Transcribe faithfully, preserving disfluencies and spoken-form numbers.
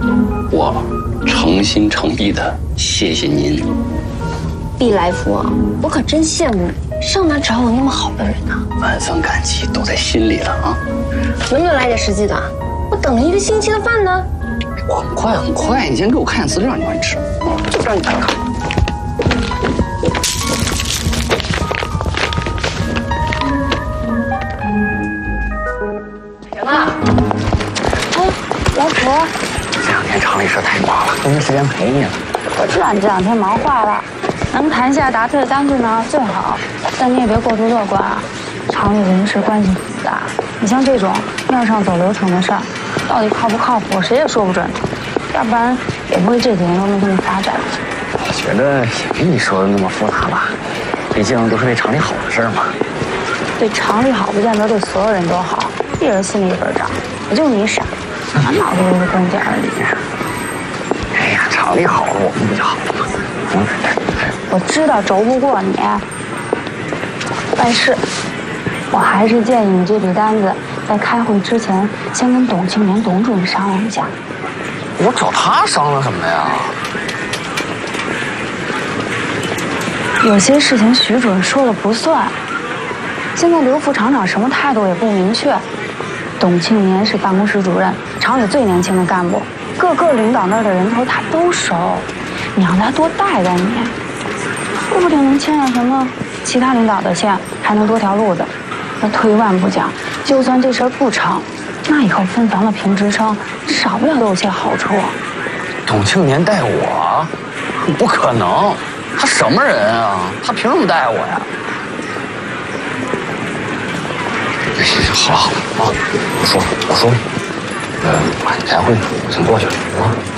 我诚心诚意的谢谢您。 毕来福，我可真羡慕你，上哪找有那么好的人啊？ 万分感激，都在心里了啊！ 能不能来点实际的？我等了一个星期的饭呢。 我很快很快，你先给我看资料，你快吃，就让你看看。 什么？哎，老婆， 这两天厂里事太忙了，都没时间陪你了。 我知道你这两天忙坏了，能谈下答对的单子呢最好，但你也别过度乐观啊。厂里人事关系复杂，你像这种面上走流程的事儿，到底靠不靠谱，谁也说不准。要不然也不会这几年都能这么发展。 我觉得也没你说的那么复杂吧，毕竟都是为厂里好的事儿嘛。 对厂里好，不见得对所有人都好，一人心里一本账。也就你傻，满脑子都是关键而已。 哎呀，厂里好了，我们不就好了吗？嗯， 我知道轴不过你，但是我还是建议你这笔单子在开会之前先跟董庆年董主任商量一下。 我找他商量什么呀？ 有些事情徐主任说了不算。现在刘副厂长什么态度也不明确，董庆年是办公室主任，厂里最年轻的干部，各个领导那儿的人头他都熟。你让他多带带你，说不定能牵上什么其他领导的线，还能多条路子。那退一万步讲，就算这事儿不成，那以后分房的评职称少不了都有些好处。 董庆年带我？不可能，他什么人啊？他凭什么带我呀？行行，好了好了啊，我说我说，呃，妈，你开会，我先过去了啊。